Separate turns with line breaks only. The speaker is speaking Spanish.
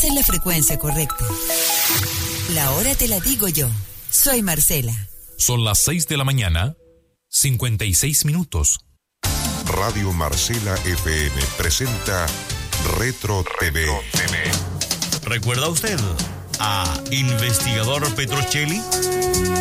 en la frecuencia correcta. La hora te la digo yo. Soy Marcela.
Son las 6 de la mañana, 56 minutos.
Radio Marcela FM presenta Retro TV.
¿Recuerda usted a Investigador Petrocelli?